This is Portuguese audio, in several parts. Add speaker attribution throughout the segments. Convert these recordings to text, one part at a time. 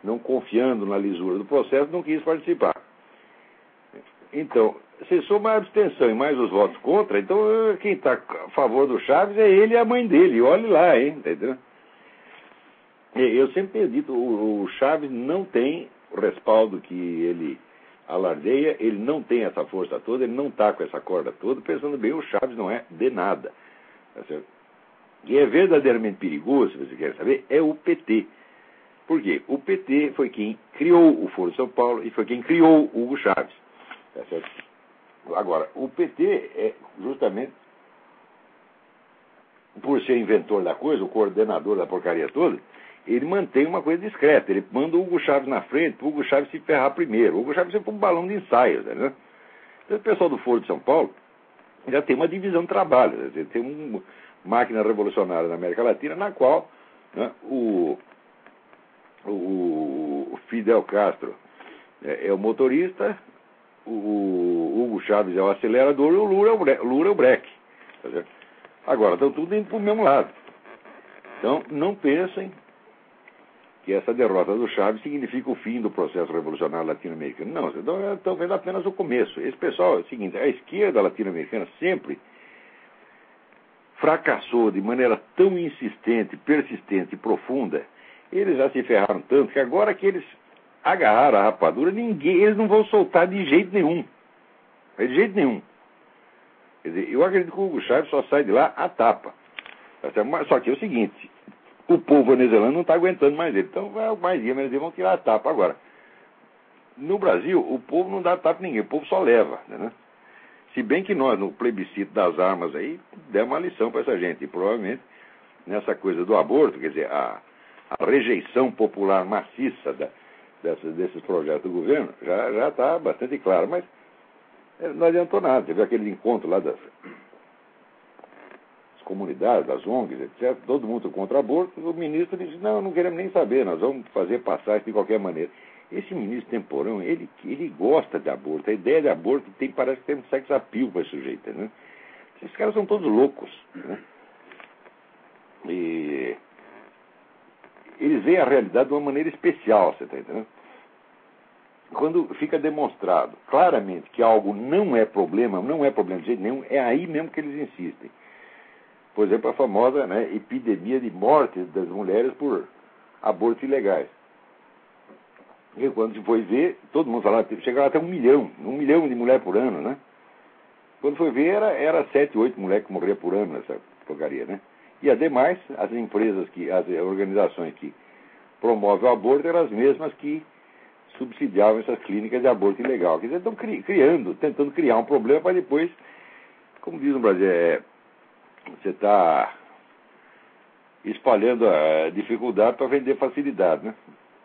Speaker 1: não confiando na lisura do processo, não quis participar. Então, se soma a abstenção e mais os votos contra, então quem está a favor do Chaves é ele e a mãe dele. Olhe lá, hein? Entendeu? Eu sempre tenho dito, o Chaves não tem o respaldo que ele alardeia, ele não tem essa força toda, ele não está com essa corda toda. Pensando bem, o Chaves não é de nada. Tá certo? E é verdadeiramente perigoso, se você quer saber, é o PT. Por quê? O PT foi quem criou o Foro de São Paulo e foi quem criou o Hugo Chávez. Tá certo? Agora, o PT é justamente, por ser inventor da coisa, o coordenador da porcaria toda, ele mantém uma coisa discreta. Ele manda o Hugo Chávez na frente para o Hugo Chávez se ferrar primeiro. O Hugo Chávez sempre foi um balão de ensaio. Né? Então, o pessoal do Foro de São Paulo já tem uma divisão de trabalho. Né? Tem uma máquina revolucionária na América Latina na qual, né, o Fidel Castro é o motorista, o Hugo Chávez é o acelerador e o Lula é o breque. Tá certo? Agora, estão tudo indo para o mesmo lado. Então, não pensem que essa derrota do Chávez significa o fim do processo revolucionário latino-americano. Não, estão vendo apenas o começo. Esse pessoal, é o seguinte, a esquerda latino-americana sempre fracassou de maneira tão insistente, persistente e profunda. Eles já se ferraram tanto que agora que eles agarraram a rapadura, eles não vão soltar de jeito nenhum. De jeito nenhum. Quer dizer, eu acredito que o Hugo Chávez só sai de lá a tapa. Só que é o seguinte, o povo venezuelano não está aguentando mais ele. Então, mais dia, menos dia, vão tirar a tapa. Agora, no Brasil, o povo não dá tapa a ninguém, o povo só leva. Né? Se bem que nós, no plebiscito das armas, aí, demos uma lição para essa gente. E provavelmente, nessa coisa do aborto, quer dizer, a rejeição popular maciça desses projetos do governo já está bastante clara. Mas não adiantou nada. Teve aquele encontro lá das comunidades, das ONGs, etc. Todo mundo contra o aborto. O ministro disse, não queremos nem saber, nós vamos fazer passar isso de qualquer maneira. Esse ministro temporão, ele gosta de aborto. A ideia de aborto parece que tem um sex appeal para esse sujeito. Né? Esses caras são todos loucos. Né? E eles veem a realidade de uma maneira especial, você está entendendo? Quando fica demonstrado claramente que algo não é problema de jeito nenhum, é aí mesmo que eles insistem. Por exemplo, a famosa, né, epidemia de mortes das mulheres por abortos ilegais. E quando se foi ver, todo mundo falava, chegava até 1 milhão de mulheres por ano, né? Quando foi ver, era 7, 8 mulheres que morriam por ano nessa porcaria, né? E ademais, as empresas, as organizações que promovem o aborto eram as mesmas que subsidiavam essas clínicas de aborto ilegal. Quer dizer, estão tentando criar um problema para depois, como diz no Brasil, você está espalhando a dificuldade para vender facilidade, né?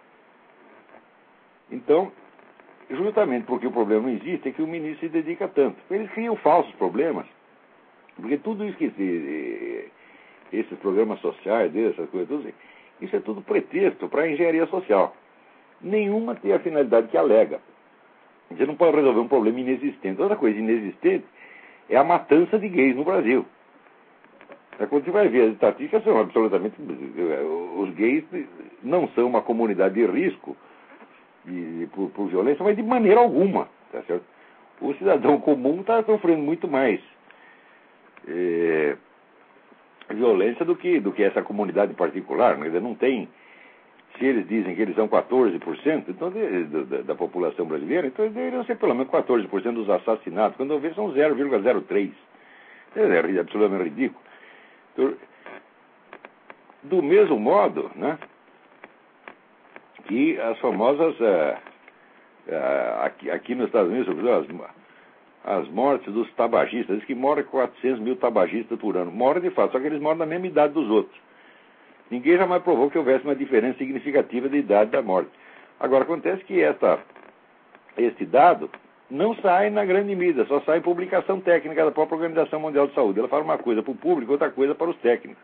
Speaker 1: Então, justamente porque o problema não existe, é que o ministro se dedica tanto. Eles criam falsos problemas, porque tudo isso esses programas sociais, essas coisas, tudo isso é tudo pretexto para a engenharia social. Nenhuma tem a finalidade que alega. Você não pode resolver um problema inexistente. Outra coisa inexistente é a matança de gays no Brasil. Quando você vai ver as estatísticas, são absolutamente... Os gays não são uma comunidade de risco por violência, mas de maneira alguma. Tá certo? O cidadão comum está sofrendo muito mais violência do que essa comunidade em particular. Quer dizer, não tem... Se eles dizem que eles são 14% então, da população brasileira, então deveriam ser pelo menos 14% dos assassinatos. Quando eu vejo são 0,03%. É absolutamente ridículo. Então, do mesmo modo, né, que as famosas, aqui nos Estados Unidos, as mortes dos tabagistas, diz que morrem 400 mil tabagistas por ano. Morrem de fato, só que eles moram na mesma idade dos outros. Ninguém jamais provou que houvesse uma diferença significativa de idade da morte. Agora, acontece que esse dado não sai na grande mídia, só sai em publicação técnica da própria Organização Mundial de Saúde. Ela fala uma coisa para o público, outra coisa para os técnicos.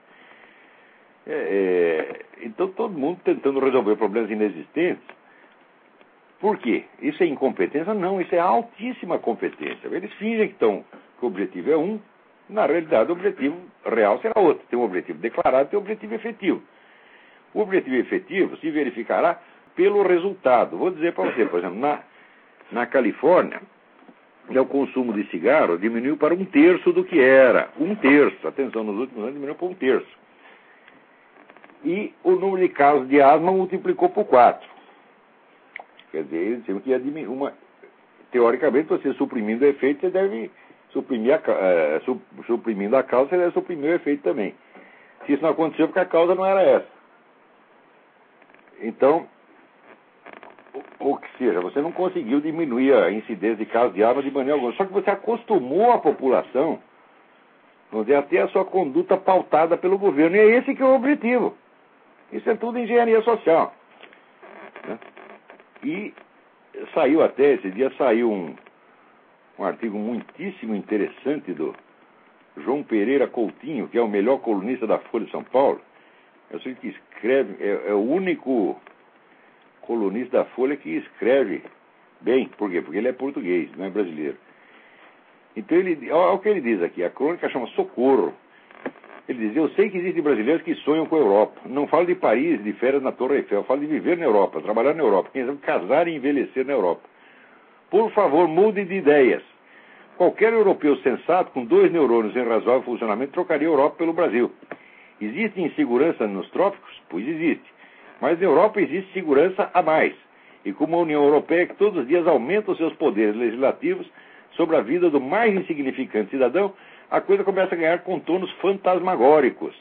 Speaker 1: Então, todo mundo tentando resolver problemas inexistentes. Por quê? Isso é incompetência? Não, isso é altíssima competência. Eles fingem que o objetivo é um, na realidade o objetivo real será outro. Tem um objetivo declarado, tem um objetivo efetivo. O objetivo efetivo se verificará pelo resultado. Vou dizer para você, por exemplo, na Califórnia, o consumo de cigarro diminuiu para 1/3 do que era. 1/3. Atenção, nos últimos anos diminuiu para 1/3. E o número de casos de asma multiplicou por 4. Quer dizer, eles disseram que ia diminuir teoricamente, você suprimindo o efeito, você deve suprimir suprimindo a causa, você deve suprimir o efeito também. Se isso não aconteceu, porque a causa não era essa. Então, ou que seja, você não conseguiu diminuir a incidência de casos de asma de maneira alguma. Só que você acostumou a população, vamos dizer, a ter a sua conduta pautada pelo governo. E é esse que é o objetivo. Isso é tudo engenharia social. Né? E saiu até, esse dia saiu um artigo muitíssimo interessante do João Pereira Coutinho, que é o melhor colunista da Folha de São Paulo. Eu sei que escreve, é o único colunista da Folha que escreve bem. Por quê? Porque ele é português, não é brasileiro. Então, olha o que ele diz aqui. A crônica chama Socorro. Ele diz: eu sei que existem brasileiros que sonham com a Europa. Não falo de Paris, de férias na Torre Eiffel. Falo de viver na Europa, trabalhar na Europa. Quem sabe casar e envelhecer na Europa. Por favor, mude de ideias. Qualquer europeu sensato, com 2 neurônios em razoável funcionamento, trocaria a Europa pelo Brasil. Existe insegurança nos trópicos? Pois existe. Mas na Europa existe segurança a mais. E como a União Europeia, que todos os dias aumenta os seus poderes legislativos sobre a vida do mais insignificante cidadão, a coisa começa a ganhar contornos fantasmagóricos.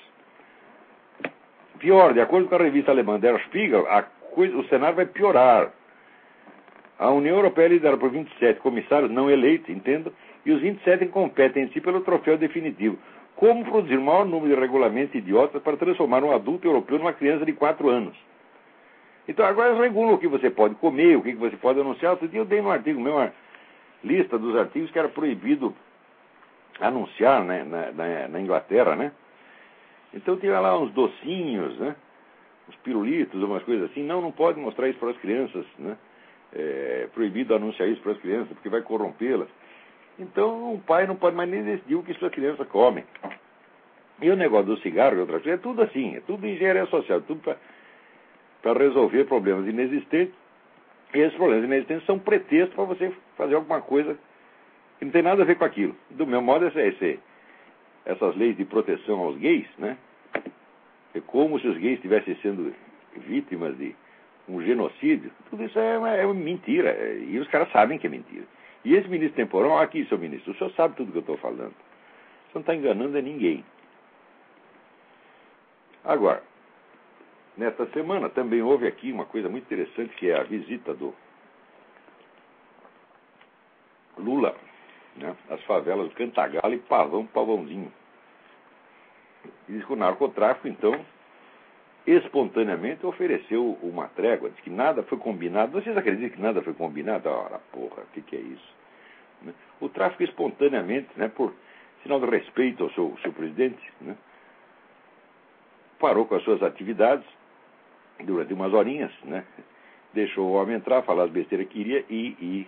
Speaker 1: Pior, de acordo com a revista alemã Der Spiegel, o cenário vai piorar. A União Europeia é liderada por 27 comissários não eleitos, entendo, e os 27 competem em si pelo troféu definitivo. Como produzir o maior número de regulamentos idiotas para transformar um adulto europeu numa criança de 4 anos? Então agora eles regulam o que você pode comer, o que você pode anunciar. Outro dia eu dei no artigo meu uma lista dos artigos que era proibido anunciar, né, na Inglaterra, né? Então tinha lá uns docinhos, né? Uns pirulitos, umas coisas assim. Não pode mostrar isso para as crianças, né? É proibido anunciar isso para as crianças, porque vai corrompê-las. Então, o pai não pode mais nem decidir o que sua criança come. E o negócio do cigarro e outras coisas, é tudo assim, é tudo engenharia social, tudo para resolver problemas inexistentes. E esses problemas inexistentes são pretextos para você fazer alguma coisa que não tem nada a ver com aquilo. Do meu modo, essas leis de proteção aos gays, né? É como se os gays estivessem sendo vítimas de um genocídio. Tudo isso é uma mentira. E os caras sabem que é mentira. E esse ministro temporal, aqui, seu ministro, o senhor sabe tudo que eu estou falando. O senhor não está enganando a ninguém. Agora, nesta semana também houve aqui uma coisa muito interessante, que é a visita do Lula, né, às favelas do Cantagalo e Pavãozinho. E diz que o narcotráfico, então, espontaneamente ofereceu uma trégua, diz que nada foi combinado. Vocês acreditam que nada foi combinado? Ora, porra, o que é isso? Né? O tráfico espontaneamente, né, por sinal de respeito ao seu presidente, né, parou com as suas atividades durante umas horinhas, né, deixou o homem entrar, falar as besteiras que queria e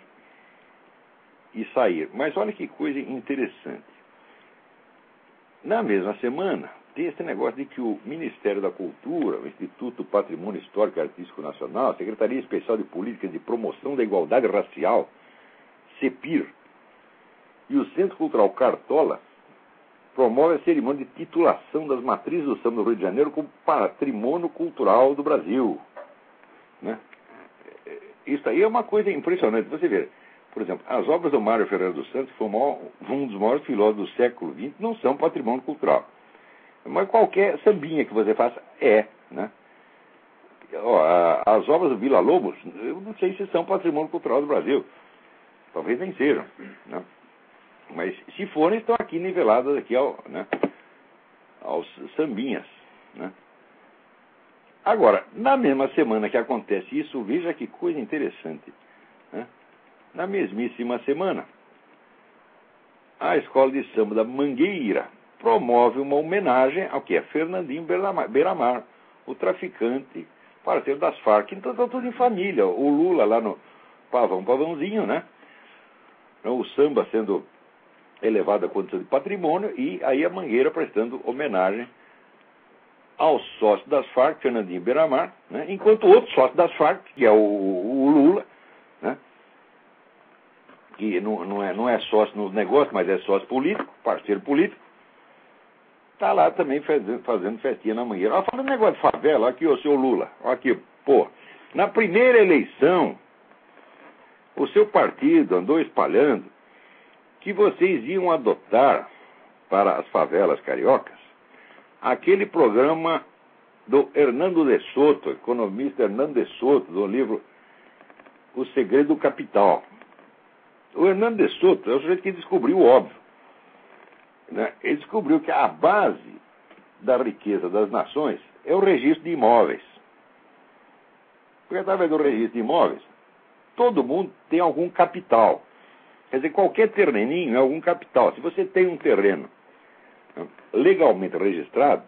Speaker 1: sair. Mas olha que coisa interessante. Na mesma semana, tem esse negócio de que o Ministério da Cultura, o Instituto Patrimônio Histórico e Artístico Nacional, a Secretaria Especial de Políticas de Promoção da Igualdade Racial, CEPIR, e o Centro Cultural Cartola promove a cerimônia de titulação das matrizes do samba do Rio de Janeiro como Patrimônio Cultural do Brasil. Né? Isso aí é uma coisa impressionante. Você vê, por exemplo, as obras do Mário Ferreira dos Santos, que foi um dos maiores filósofos do século XX, não são patrimônio cultural. Mas qualquer sambinha que você faça é, né? As obras do Vila Lobos, eu não sei se são patrimônio cultural do Brasil. Talvez nem sejam, né? Mas se forem, estão aqui niveladas aqui aos sambinhas, né? Agora, na mesma semana que acontece isso, veja que coisa interessante, né? Na mesmíssima semana, a Escola de Samba da Mangueira promove uma homenagem ao que é Fernandinho Beiramar, o traficante, parceiro das Farc. Então está tudo em família. O Lula lá no Pavãozinho, né? O samba sendo elevado à condição de patrimônio e aí a Mangueira prestando homenagem ao sócio das Farc, Fernandinho Beiramar, né, enquanto outro sócio das Farc, que é o Lula, né, que não é sócio nos negócios, mas é sócio político, parceiro político, está lá também fazendo festinha na mangueira. Olha, falando negócio de favela, aqui, o seu Lula, aqui, pô, na primeira eleição, o seu partido andou espalhando que vocês iam adotar para as favelas cariocas aquele programa do Hernando de Soto, economista Hernando de Soto, do livro O Segredo do Capital. O Hernando de Soto é o sujeito que descobriu o óbvio, né? Ele descobriu que a base da riqueza das nações é o registro de imóveis. Porque através do registro de imóveis, todo mundo tem algum capital. Quer dizer, qualquer terreninho é algum capital. Se você tem um terreno legalmente registrado,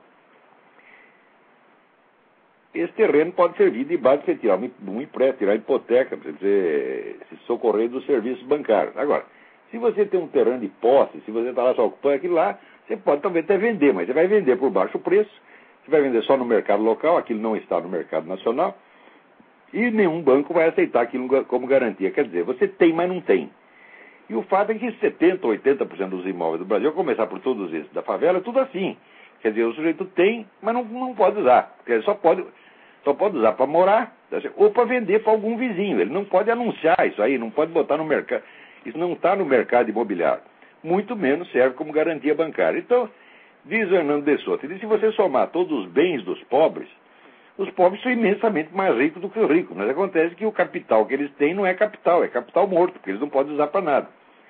Speaker 1: esse terreno pode servir de base para você tirar um empréstimo, tirar hipoteca, para você se socorrer dos serviços bancários. Agora, se você tem um terreno de posse, se você está lá só ocupando aquilo lá, você pode também até vender, mas você vai vender por baixo preço, você vai vender só no mercado local, aquilo não está no mercado nacional, e nenhum banco vai aceitar aquilo como garantia. Quer dizer, você tem, mas não tem. E o fato é que 70% ou 80% dos imóveis do Brasil, a começar por todos esses da favela, é tudo assim. Quer dizer, o sujeito tem, mas não pode usar. Quer dizer, só pode usar para morar, ou para vender para algum vizinho. Ele não pode anunciar isso aí, não pode botar no mercado. Isso não está no mercado imobiliário. Muito menos serve como garantia bancária. Então, diz o Hernando de Soto, se você somar todos os bens dos pobres, os pobres são imensamente mais ricos do que os ricos. Mas acontece que o capital que eles têm não é capital morto, porque eles não podem usar para nada.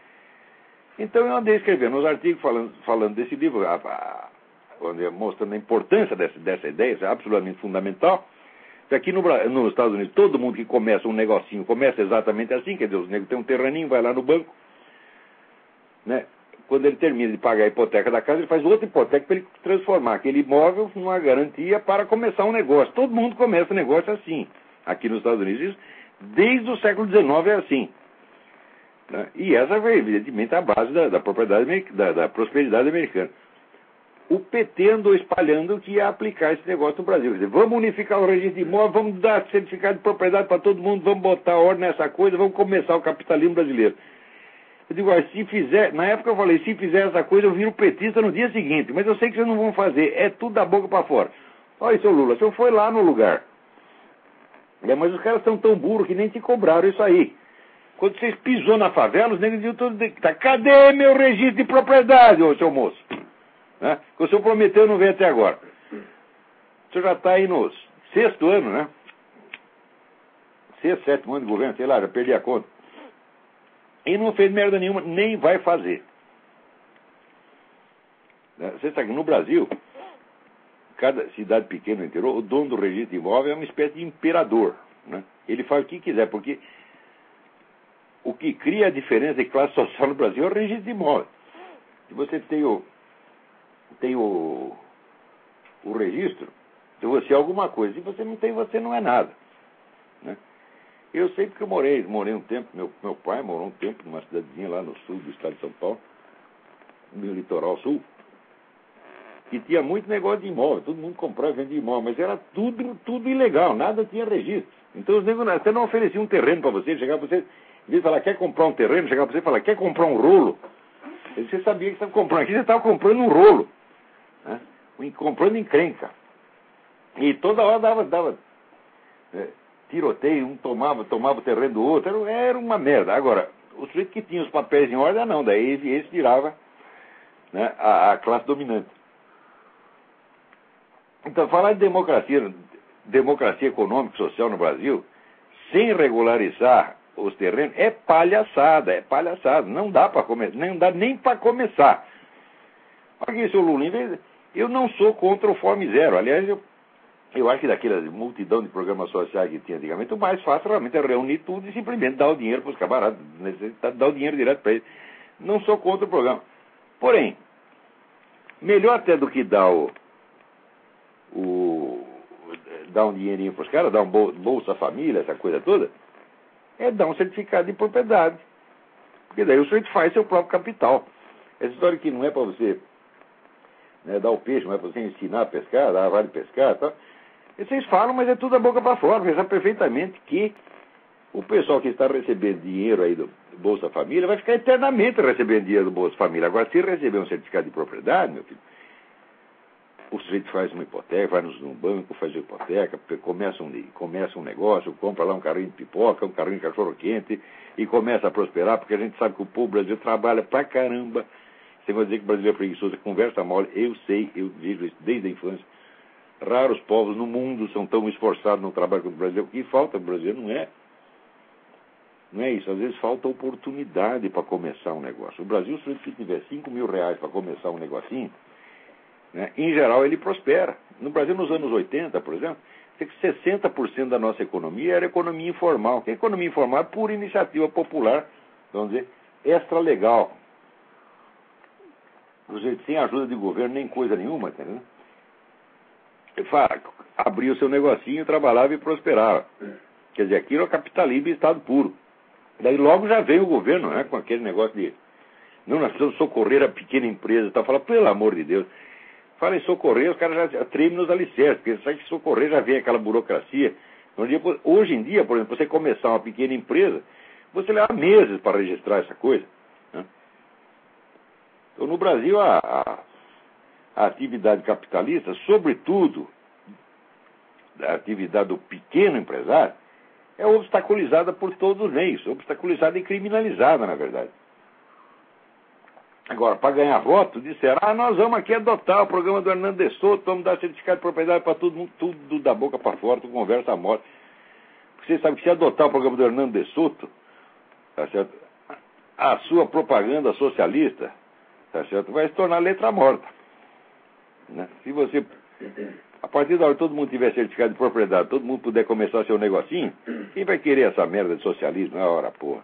Speaker 1: Então eu andei escrevendo uns artigos falando desse livro, mostrando a importância dessa ideia, isso é absolutamente fundamental. Aqui nos Estados Unidos, todo mundo que começa um negocinho começa exatamente assim, quer dizer, os negros têm um terreninho, vai lá no banco, né? Quando ele termina de pagar a hipoteca da casa, ele faz outra hipoteca para ele transformar aquele imóvel numa garantia para começar um negócio. Todo mundo começa um negócio assim, aqui nos Estados Unidos. Isso, desde o século XIX é assim, né? E essa foi, evidentemente, a base da propriedade, da prosperidade americana. O PT andou espalhando que ia aplicar esse negócio no Brasil. Quer dizer, vamos unificar o registro de imóvel, vamos dar certificado de propriedade para todo mundo, vamos botar ordem nessa coisa, vamos começar o capitalismo brasileiro. Eu digo, se fizer, na época eu falei, se fizer essa coisa, eu viro petista no dia seguinte, mas eu sei que vocês não vão fazer, é tudo da boca para fora. Olha, seu Lula, o senhor foi lá no lugar. Mas os caras são tão burros que nem te cobraram isso aí. Quando vocês pisou na favela, os negros diziam tudo, cadê meu registro de propriedade, ô seu moço? Né? Que o senhor prometeu não veio até agora. O senhor já está aí no 6º ano, né? 6º, 7º ano de governo, sei lá, já perdi a conta. E não fez merda nenhuma, nem vai fazer. Você sabe que no Brasil, cada cidade pequena no interior, o dono do registro de imóvel é uma espécie de imperador, né? Ele faz o que quiser, porque o que cria a diferença de classe social no Brasil é o registro de imóvel. Se você tem o registro, se você é alguma coisa. Se você não tem, você não é nada, né? Eu sei porque eu morei um tempo, meu pai morou um tempo numa cidadezinha lá no sul do estado de São Paulo, no litoral sul, que tinha muito negócio de imóvel, todo mundo comprava e vendia imóvel, mas era tudo ilegal, nada tinha registro. Então os negros até não ofereciam um terreno para você, chegava para você, em vez de falar, quer comprar um terreno, chegava para você e falar, quer comprar um rolo? Você sabia que estava comprando, aqui você estava comprando um rolo, né? Comprando encrenca. E toda hora dava tiroteio, um tomava o terreno do outro, era uma merda. Agora, o sujeito que tinha os papéis em ordem, não, daí esse virava, né, a classe dominante. Então, falar de democracia econômica e social no Brasil, sem regularizar os terrenos, é palhaçada. Não dá para começar, não dá nem para começar. Olha aqui, seu Lula, eu não sou contra o Fome Zero. Aliás, eu acho que daquela multidão de programas sociais que tinha antigamente, o mais fácil realmente é reunir tudo e simplesmente dar o dinheiro para os camaradas, dar o dinheiro direto para eles. Não sou contra o programa. Porém, melhor até do que dar dar um dinheirinho para os caras, dar um Bolsa Família, essa coisa toda, é dar um certificado de propriedade. Porque daí o sujeito faz seu próprio capital. Essa história que não é para você né, dar o peixe, mas para você ensinar a pescar, dar vale pescar e tal. E vocês falam, mas é tudo da boca para fora. Você sabe perfeitamente que o pessoal que está recebendo dinheiro aí do Bolsa Família vai ficar eternamente recebendo dinheiro do Bolsa Família. Agora, se receber um certificado de propriedade, meu filho, o sujeito faz uma hipoteca, vai num banco, faz uma hipoteca, começa um negócio, compra lá um carrinho de pipoca, um carrinho de cachorro-quente e começa a prosperar, porque a gente sabe que o povo brasileiro trabalha pra caramba. Você vai dizer que o brasileiro é preguiçoso, conversa mole, eu sei, eu vejo isso desde a infância. Raros povos no mundo são tão esforçados no trabalho quanto o brasileiro. O que falta no Brasil não é isso. Às vezes falta oportunidade para começar um negócio. O Brasil, se tiver R$5.000 para começar um negocinho, né, em geral ele prospera. No Brasil, nos anos 80, por exemplo, 60% da nossa economia era economia informal. Que economia informal é por iniciativa popular, vamos dizer, extra-legal. Sem ajuda de governo, nem coisa nenhuma, entendeu? Abria o seu negocinho, trabalhava e prosperava. Quer dizer, aquilo é capitalismo em estado puro. Daí logo já veio o governo, né, com aquele negócio de não, nós precisamos socorrer a pequena empresa. Tá? Fala, pelo amor de Deus. Fala em socorrer, os caras já tremem nos alicerces, porque sabe que socorrer já vem aquela burocracia. Hoje em dia, por exemplo, você começar uma pequena empresa, você leva meses para registrar essa coisa. Né? Então, no Brasil, a atividade capitalista, sobretudo a atividade do pequeno empresário, é obstaculizada por todos os meios, obstaculizada e criminalizada, na verdade. Agora, para ganhar voto, disseram, nós vamos aqui adotar o programa do Hernando de Soto, vamos dar certificado de propriedade para todo mundo, tudo da boca para fora, tudo conversa à morte. Porque você sabe que se adotar o programa do Hernando de Soto, tá certo? A sua propaganda socialista, tá certo? Vai se tornar letra morta. Né? Se você, a partir da hora que todo mundo tiver certificado de propriedade, todo mundo puder começar seu negocinho, quem vai querer essa merda de socialismo? Ora, porra.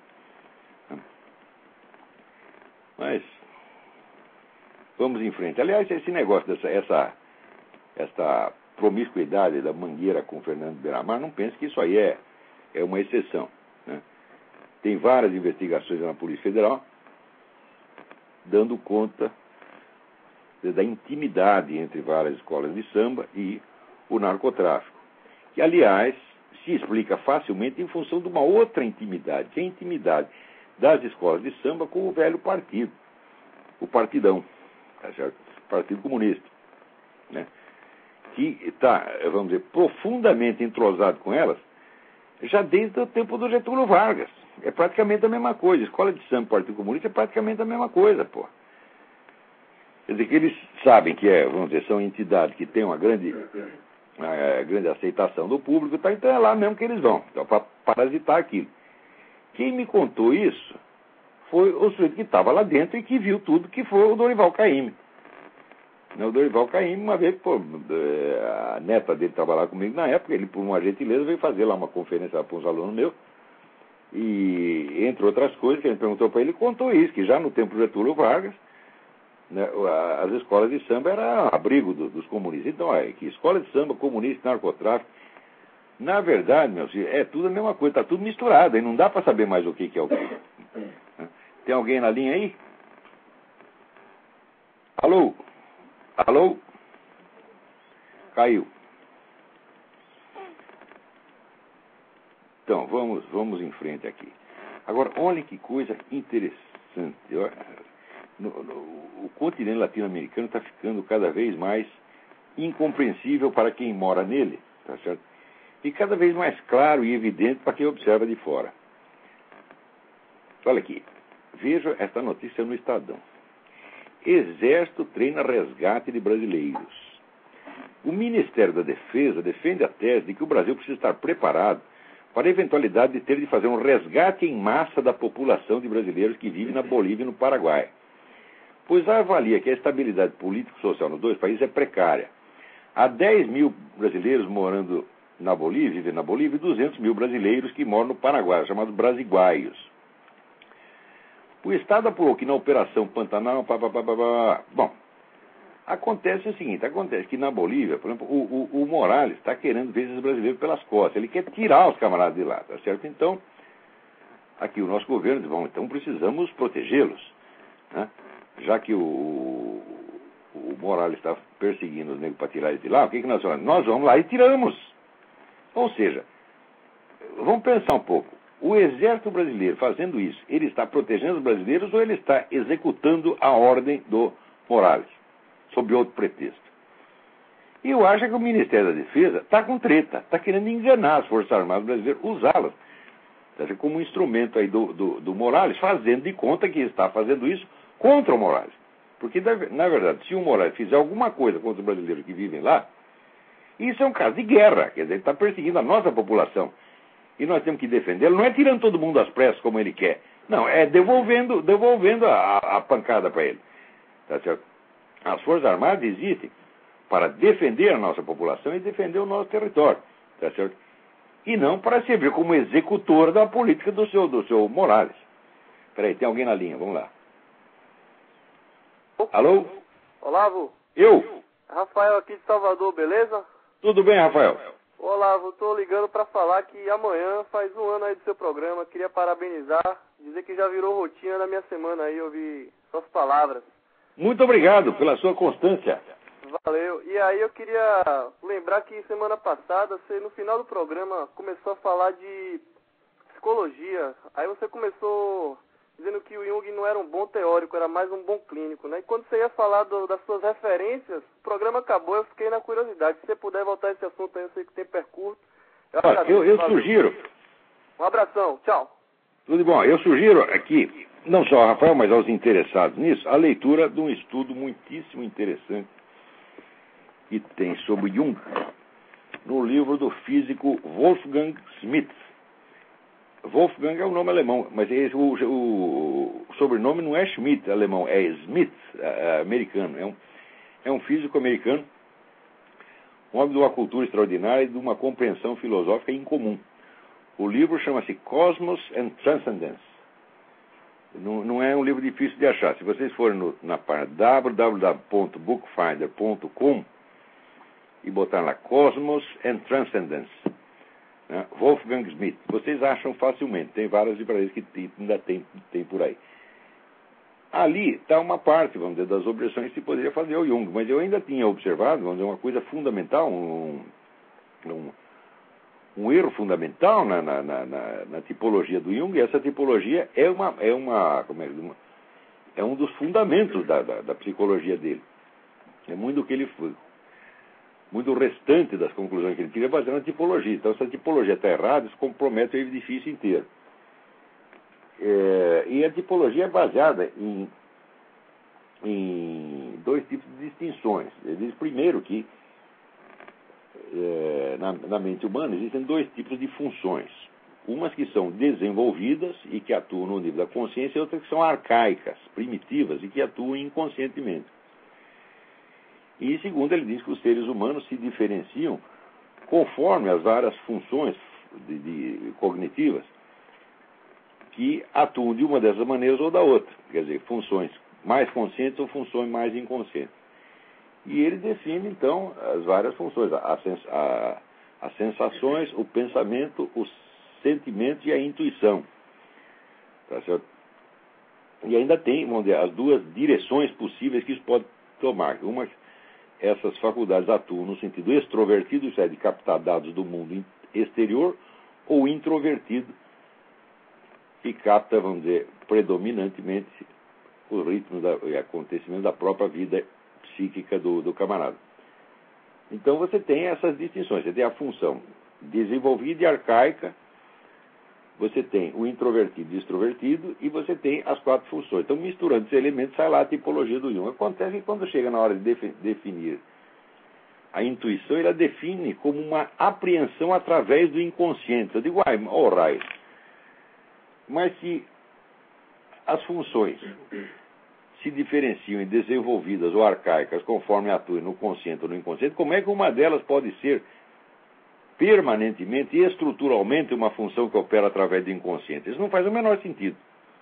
Speaker 1: Mas vamos em frente. Aliás, esse negócio essa promiscuidade da Mangueira com o Fernando Beiramar, não pense que isso aí é uma exceção. Né? Tem várias investigações na Polícia Federal dando conta da intimidade entre várias escolas de samba e o narcotráfico. Que, aliás, se explica facilmente em função de uma outra intimidade, que é a intimidade das escolas de samba com o velho partido, o Partidão, tá certo? Partido Comunista, né? Que está, vamos dizer, profundamente entrosado com elas já desde o tempo do Getúlio Vargas. É praticamente a mesma coisa. Escola de samba e Partido Comunista é praticamente a mesma coisa, pô. Quer dizer que eles sabem que vamos dizer, são entidades que têm uma grande aceitação do público, tá? Então é lá mesmo que eles vão, então, para parasitar aquilo. Quem me contou isso foi o sujeito que estava lá dentro e que viu tudo, que foi o Dorival Caymmi. O Dorival Caymmi, uma vez, a neta dele trabalhava comigo na época, ele, por uma gentileza, veio fazer lá uma conferência para uns alunos meus, e, entre outras coisas, que a gente perguntou para ele, contou isso, que já no tempo do Getúlio Vargas, né, as escolas de samba eram abrigo dos comunistas. Então, que escola de samba, comunista, narcotráfico, na verdade, meu filho, é tudo a mesma coisa, está tudo misturado, aí não dá para saber mais o que é o que. Tem alguém na linha aí? Alô? Alô? Caiu. Então, vamos em frente aqui. Agora, olha que coisa interessante. O continente latino-americano está ficando cada vez mais incompreensível para quem mora nele, tá certo? E cada vez mais claro e evidente para quem observa de fora. Olha aqui, veja esta notícia no Estadão. Exército treina resgate de brasileiros. O Ministério da Defesa defende a tese de que o Brasil precisa estar preparado para a eventualidade de ter de fazer um resgate em massa da população de brasileiros que vive na Bolívia e no Paraguai. Pois avalia que a estabilidade político-social nos dois países é precária. Há 10 mil brasileiros morando na Bolívia, vivem na Bolívia, e 200 mil brasileiros que moram no Paraguai, chamados brasiguaios. O Estado apurou que na Operação Pantanal... Bom, acontece o seguinte, acontece que na Bolívia, por exemplo, o Morales está querendo ver esses brasileiros pelas costas, ele quer tirar os camaradas de lá, tá certo? Então, aqui o nosso governo diz, bom, então precisamos protegê-los, né? Já que o Morales está perseguindo os negros para tirar eles de lá, o que nós falamos? Nós vamos lá e tiramos. Ou seja, vamos pensar um pouco. O exército brasileiro fazendo isso, ele está protegendo os brasileiros ou ele está executando a ordem do Morales, sob outro pretexto? E eu acho que o Ministério da Defesa está com treta, está querendo enganar as Forças Armadas brasileiras, usá-las como um instrumento aí do Morales, fazendo de conta que está fazendo isso contra o Morales. Porque, na verdade, se o Morales fizer alguma coisa contra os brasileiros que vivem lá, isso é um caso de guerra, quer dizer, ele está perseguindo a nossa população. E nós temos que defendê-lo, não é tirando todo mundo às pressas como ele quer, não, é devolvendo a pancada para ele. Tá certo? As Forças Armadas existem para defender a nossa população e defender o nosso território, tá certo? E não para servir como executor da política do seu Morales. Peraí, tem alguém na linha, vamos lá. Alô?
Speaker 2: Olavo?
Speaker 1: Eu?
Speaker 2: Rafael aqui de Salvador, beleza?
Speaker 1: Tudo bem, Rafael?
Speaker 2: Olavo, tô ligando pra falar que amanhã faz um ano aí do seu programa, queria parabenizar, dizer que já virou rotina da minha semana aí, ouvir suas palavras.
Speaker 1: Muito obrigado pela sua constância.
Speaker 2: Valeu. E aí eu queria lembrar que semana passada, você no final do programa começou a falar de psicologia. Aí você começou dizendo que o Jung não era um bom teórico, era mais um bom clínico, né? E quando você ia falar das suas referências, o programa acabou, eu fiquei na curiosidade. Se você puder voltar a esse assunto aí, eu sei que o tempo é curto.
Speaker 1: Eu sugiro.
Speaker 2: Um abração, tchau.
Speaker 1: Tudo de bom. Eu sugiro aqui, não só ao Rafael, mas aos interessados nisso, a leitura de um estudo muitíssimo interessante que tem sobre Jung, no livro do físico Wolfgang Schmidt. Wolfgang é o nome alemão, mas o sobrenome não é Schmidt, alemão, é Schmidt, americano. É um físico americano, um homem de uma cultura extraordinária e de uma compreensão filosófica incomum. O livro chama-se Cosmos and Transcendence. Não é um livro difícil de achar. Se vocês forem na página www.bookfinder.com e botar lá Cosmos and Transcendence, né? Wolfgang Schmidt, vocês acham facilmente. Tem várias livrarias que ainda tem por aí. Ali está uma parte, vamos dizer, das objeções que se poderia fazer ao Jung, mas eu ainda tinha observado, vamos dizer, uma coisa fundamental, um erro fundamental na tipologia do Jung, e essa tipologia é um dos fundamentos da psicologia dele. É muito o que ele foi. Muito o restante das conclusões que ele tira é baseado na tipologia. Então, se a tipologia está errada, isso compromete o edifício inteiro. E a tipologia é baseada em dois tipos de distinções. Ele diz, primeiro, que na mente humana existem dois tipos de funções. Umas que são desenvolvidas e que atuam no nível da consciência, e outras que são arcaicas, primitivas e que atuam inconscientemente. E, segundo, ele diz que os seres humanos se diferenciam conforme as várias funções cognitivas que atuam de uma dessas maneiras ou da outra. Quer dizer, funções mais conscientes ou funções mais inconscientes. E ele define, então, as várias funções, as sensações, o pensamento, os sentimentos e a intuição. Tá certo? E ainda tem, vamos dizer, as duas direções possíveis que isso pode tomar. Uma, essas faculdades atuam no sentido extrovertido, isso é, de captar dados do mundo exterior, ou introvertido, que capta, vamos dizer, predominantemente os ritmos e acontecimentos da própria vida psíquica do camarada. Então você tem essas distinções. Você tem a função desenvolvida e arcaica, você tem o introvertido e extrovertido, e você tem as quatro funções. Então, misturando esses elementos, sai lá a tipologia do Jung. Acontece que quando chega na hora de definir a intuição, ele a define como uma apreensão através do inconsciente. Eu digo, raio. Mas se as funções se diferenciam em desenvolvidas ou arcaicas conforme atuem no consciente ou no inconsciente, como é que uma delas pode ser permanentemente e estruturalmente uma função que opera através do inconsciente? Isso não faz o menor sentido.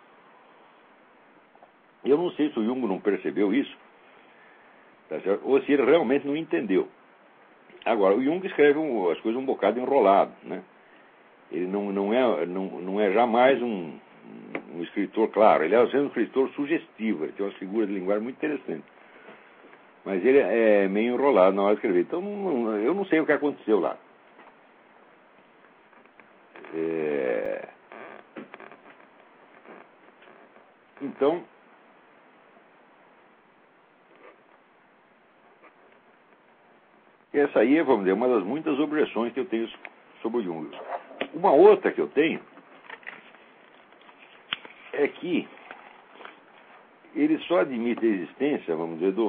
Speaker 1: Eu não sei se o Jung não percebeu isso, tá certo? Ou se ele realmente não entendeu. Agora, o Jung escreve as coisas um bocado enrolado, né? Ele não é jamais um escritor claro. Ele é às vezes um escritor sugestivo, ele tem umas figuras de linguagem muito interessantes. Mas ele é meio enrolado na hora de escrever. Então, eu não sei o que aconteceu lá. Então, essa aí é, vamos dizer, uma das muitas objeções que eu tenho sobre o Jung. Uma outra que eu tenho é que ele só admite a existência, vamos dizer,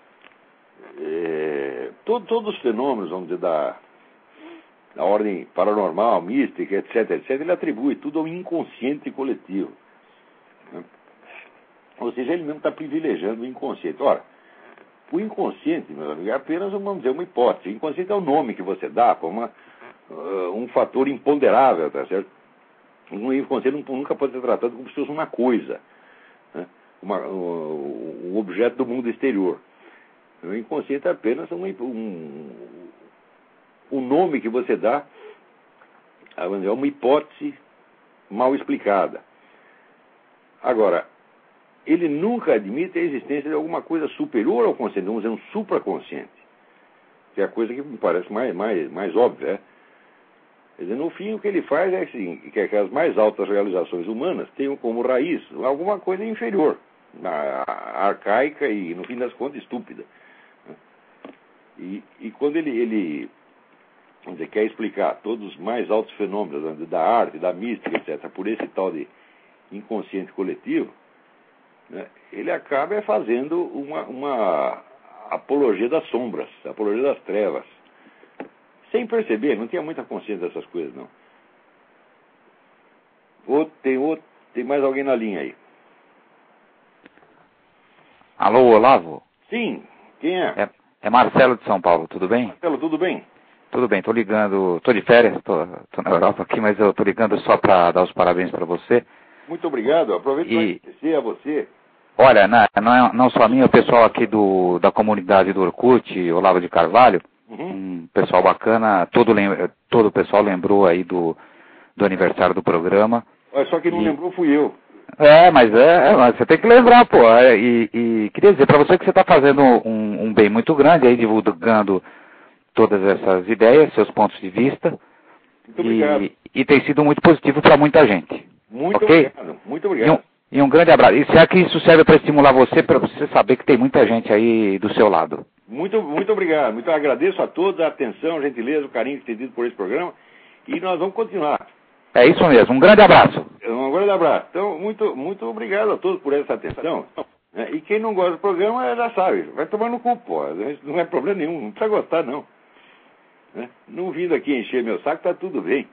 Speaker 1: todos os fenômenos, vamos dizer, da ordem paranormal, mística, etc., ele atribui tudo ao inconsciente coletivo. Né? Ou seja, ele mesmo está privilegiando o inconsciente. Ora, o inconsciente, meu amigo, é apenas, vamos dizer, uma hipótese. O inconsciente é o nome que você dá para um fator imponderável, tá certo? O inconsciente nunca pode ser tratado como se fosse uma coisa, né? Um objeto do mundo exterior. O inconsciente é apenas um nome que você dá a uma hipótese mal explicada. Agora, ele nunca admite a existência de alguma coisa superior ao consciente, vamos dizer, um supraconsciente, que é a coisa que me parece mais óbvia. Quer dizer, no fim, o que ele faz é assim, que as mais altas realizações humanas tenham como raiz alguma coisa inferior, arcaica e, no fim das contas, estúpida. E quando ele vamos dizer, quer explicar todos os mais altos fenômenos da arte, da mística, etc., por esse tal de inconsciente coletivo, né, ele acaba fazendo uma apologia das sombras, apologia das trevas. Sem perceber, não tinha muita consciência dessas coisas, não. Tem mais alguém na linha aí?
Speaker 3: Alô, Olavo?
Speaker 1: Sim, quem é?
Speaker 3: É Marcelo de São Paulo, tudo bem?
Speaker 1: Marcelo, tudo bem?
Speaker 3: Tudo bem, tô ligando, tô de férias, tô na Europa aqui, mas eu tô ligando só para dar os parabéns para você.
Speaker 1: Muito obrigado, aproveito para agradecer a você.
Speaker 3: Olha, não só a mim, o pessoal aqui da comunidade do Orkut, Olavo de Carvalho, um pessoal bacana, todo o pessoal lembrou aí do aniversário do programa.
Speaker 1: Só que não lembrou fui eu.
Speaker 3: Mas você tem que lembrar, pô. E queria dizer para você que você está fazendo um bem muito grande aí, divulgando todas essas ideias, seus pontos de vista.
Speaker 1: Muito obrigado.
Speaker 3: E tem sido muito positivo para muita gente.
Speaker 1: Muito
Speaker 3: okay?
Speaker 1: Obrigado, muito obrigado.
Speaker 3: E um grande abraço. E será que isso serve para estimular você, para você saber que tem muita gente aí do seu lado?
Speaker 1: Muito obrigado. Muito agradeço a todos a atenção, a gentileza, o carinho que tem tido por esse programa. E nós vamos continuar.
Speaker 3: É isso mesmo. Um grande abraço.
Speaker 1: Um grande abraço. Então, muito obrigado a todos por essa atenção. E quem não gosta do programa já sabe. Vai tomar no cu, pô. Não é problema nenhum. Não precisa gostar, não. Não vindo aqui encher meu saco, tá tudo bem.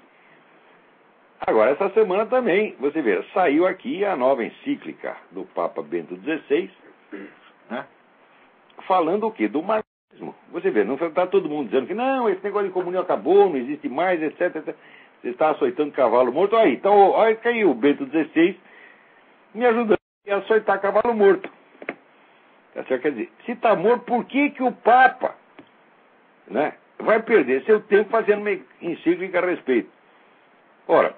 Speaker 1: Agora, essa semana também, você vê, saiu aqui a nova encíclica do Papa Bento XVI, né, falando o quê? Do marxismo. Você vê, não está todo mundo dizendo que não, esse negócio de comunhão acabou, não existe mais, etc. Você está açoitando cavalo morto. Aí, então, olha que aí o Bento XVI me ajudando a açoitar cavalo morto. Tá certo? Quer dizer, se está morto, por que o Papa, né, vai perder seu tempo fazendo uma encíclica a respeito? Ora,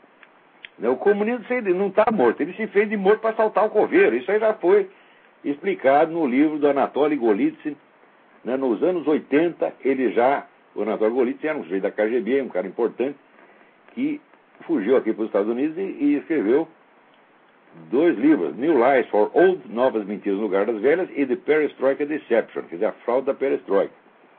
Speaker 1: o comunismo não está morto, ele se fez de morto para saltar o coveiro. Isso aí já foi explicado no livro do Anatoly Golitsyn, né, nos anos 80. O Anatoly Golitsyn era um sujeito da KGB, um cara importante, que fugiu aqui para os Estados Unidos e escreveu 2 livros, New Lies for Old, Novas Mentiras no Lugar das Velhas, e The Perestroika Deception, quer dizer, a fraude da perestroika,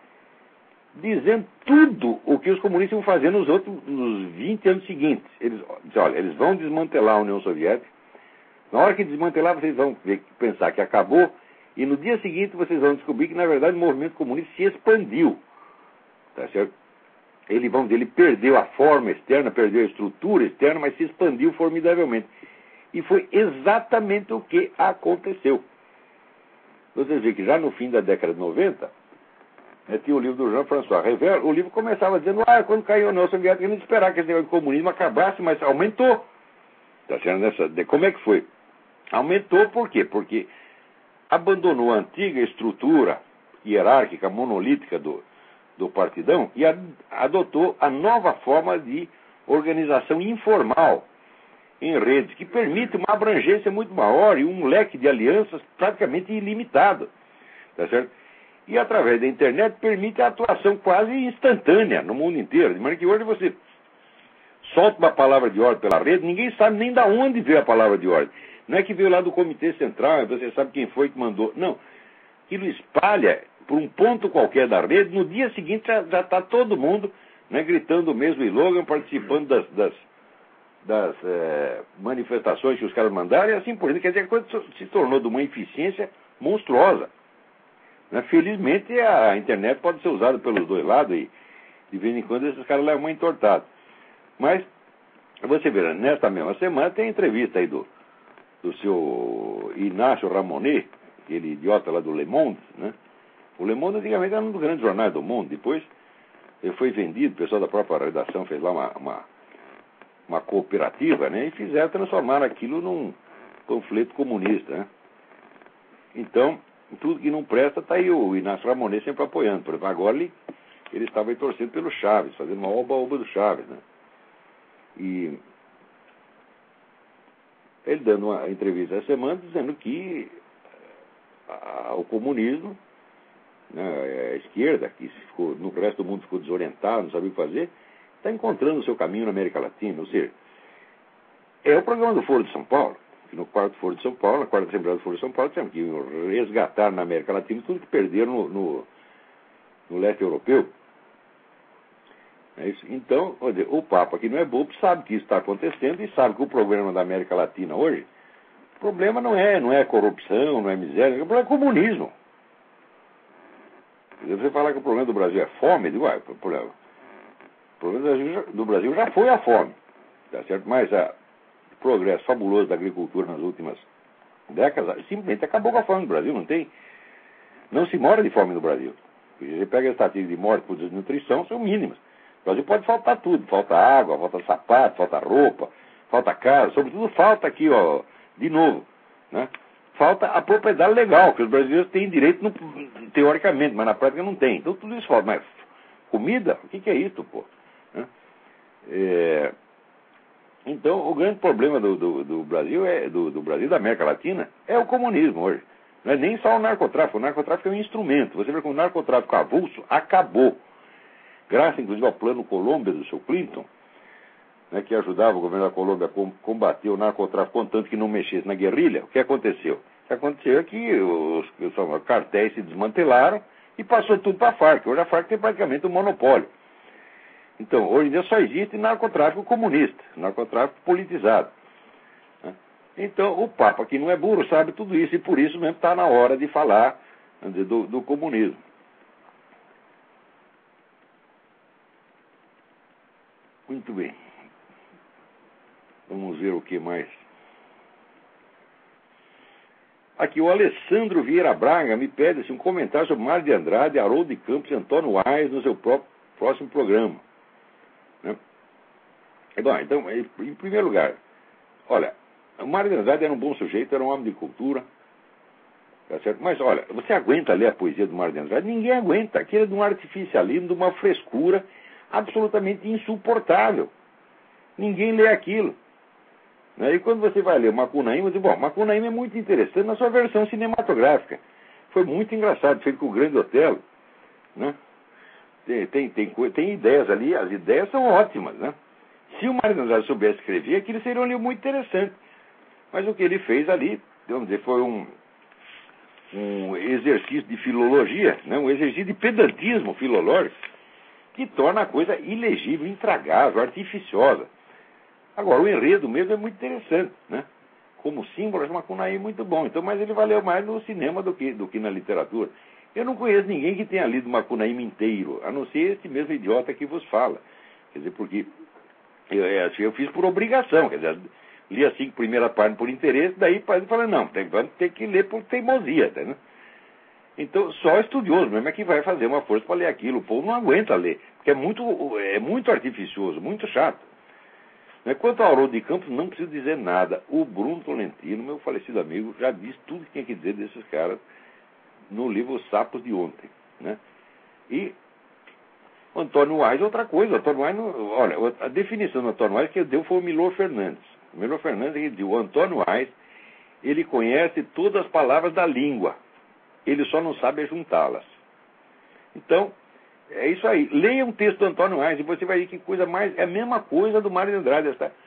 Speaker 1: dizendo tudo o que os comunistas iam fazer nos 20 anos seguintes. Eles vão desmantelar a União Soviética. Na hora que desmantelar, vocês vão pensar que acabou, e no dia seguinte vocês vão descobrir que, na verdade, o movimento comunista se expandiu. Tá certo? Ele perdeu a forma externa, perdeu a estrutura externa, mas se expandiu formidavelmente. E foi exatamente o que aconteceu. Vocês veem que já no fim da década de 90, tinha o livro do Jean-François Revel. O livro começava dizendo, quando caiu a União Soviética, a gente esperava que esse negócio de comunismo acabasse, mas aumentou. Tá certo? Como é que foi? Aumentou por quê? Porque abandonou a antiga estrutura hierárquica, monolítica do partidão e adotou a nova forma de organização informal em redes, que permite uma abrangência muito maior e um leque de alianças praticamente ilimitado. Tá certo? E através da internet permite a atuação quase instantânea no mundo inteiro. De maneira que hoje você solta uma palavra de ordem pela rede, ninguém sabe nem de onde veio a palavra de ordem. Não é que veio lá do Comitê Central, você sabe quem foi que mandou. Não. Aquilo espalha por um ponto qualquer da rede, no dia seguinte já está todo mundo, né, gritando o mesmo slogan, participando das manifestações que os caras mandaram, e assim por diante. Quer dizer, a coisa se tornou de uma eficiência monstruosa. Né? Felizmente, a internet pode ser usada pelos dois lados, e de vez em quando esses caras levam uma entortada. Mas, você vê, nesta mesma semana tem entrevista aí do seu Inácio Ramonet, aquele idiota lá do Le Monde, né? O Le Monde antigamente era um dos grandes jornais do mundo, depois ele foi vendido, o pessoal da própria redação fez lá uma cooperativa, né? E transformaram aquilo num panfleto comunista, né? Então, tudo que não presta, está aí o Inácio Ramonet sempre apoiando. Por exemplo, agora ele estava aí torcendo pelo Chaves, fazendo uma oba-oba do Chaves, né? E ele dando uma entrevista essa semana dizendo que o comunismo, né, a esquerda, que no resto do mundo ficou desorientado, não sabia o que fazer, está encontrando o seu caminho na América Latina. Ou seja, é o programa do Foro de São Paulo, que no quarto Foro de São Paulo, na quarta Assembleia do Foro de São Paulo, temos que resgatar na América Latina tudo que perderam no leste europeu. É isso. Então, o Papa, que não é bobo, sabe que isso está acontecendo e sabe que o problema da América Latina hoje, o problema não é corrupção, não é miséria, o problema é comunismo. Você falar que o problema do Brasil é fome, digo, o problema do Brasil já foi a fome, tá certo? Mas o progresso fabuloso da agricultura nas últimas décadas simplesmente acabou com a fome do Brasil. Não se mora de fome no Brasil. Você pega as estatísticas de morte por desnutrição, são mínimas. No Brasil pode faltar tudo, falta água, falta sapato, falta roupa, falta casa, sobretudo falta aqui, ó, de novo, né? Falta a propriedade legal, que os brasileiros têm direito, teoricamente, mas na prática não tem. Então tudo isso falta. Mas comida? O que é isso, pô? Né? Então o grande problema do Brasil, do Brasil e da América Latina, é o comunismo hoje. Não é nem só o narcotráfico. O narcotráfico é um instrumento. Você vê que o narcotráfico avulso acabou. Graças, inclusive, ao plano Colômbia do seu Clinton, né, que ajudava o governo da Colômbia a combater o narcotráfico, contanto que não mexesse na guerrilha. O que aconteceu? O que aconteceu é que os cartéis se desmantelaram e passou tudo para a Farc. Hoje a Farc tem praticamente um monopólio. Então, hoje em dia só existe narcotráfico comunista, narcotráfico politizado. Né? Então, o Papa, que não é burro, sabe tudo isso, e por isso mesmo está na hora de falar do comunismo. Muito bem. Vamos ver o que mais. Aqui, o Alessandro Vieira Braga me pede um comentário sobre Mário de Andrade, Haroldo de Campos e Antônio Aires no seu próximo programa. Né? Bom, então, em primeiro lugar, olha, o Mário de Andrade era um bom sujeito, era um homem de cultura, tá certo? Mas, olha, você aguenta ler a poesia do Mário de Andrade? Ninguém aguenta. Aquilo é de um artificialismo, de uma frescura absolutamente insuportável. Ninguém lê aquilo. Né? E quando você vai ler o Macunaíma, você diz, bom, Macunaíma é muito interessante na sua versão cinematográfica. Foi muito engraçado, feito com o Grande Otelo. Né? Tem ideias ali, as ideias são ótimas. Né? Se o Mário de Andrade soubesse escrever, aquilo seria um livro muito interessante. Mas o que ele fez ali, vamos dizer, foi um exercício de filologia, né? Um exercício de pedantismo filológico, que torna a coisa ilegível, intragável, artificiosa. Agora, o enredo mesmo é muito interessante, né? Como símbolo, o Macunaíma é muito bom. Então, mas ele valeu mais no cinema do que na literatura. Eu não conheço ninguém que tenha lido Macunaíma inteiro, a não ser este mesmo idiota que vos fala. Quer dizer, porque eu fiz por obrigação, quer dizer, li a 5 primeiras páginas por interesse, daí ele fala, não, vamos ter que ler por teimosia, tá, né? Então, só estudioso mesmo é que vai fazer uma força para ler aquilo. O povo não aguenta ler, porque é muito artificioso, muito chato. Quanto ao Haroldo de Campos, não preciso dizer nada. O Bruno Tolentino, meu falecido amigo, já disse tudo que tinha que dizer desses caras no livro Os Sapos de Ontem. Né? E o Antônio Aires, outra coisa. O Antônio Aires, olha, a definição do Antônio Aires que deu foi o Milor Fernandes. O Milor Fernandes, ele disse, o Antônio Aires, ele conhece todas as palavras da língua. Ele só não sabe juntá-las. Então, é isso aí. Leia um texto do Antônio Reis e você vai ver que coisa mais... É a mesma coisa do Mário de Andrade.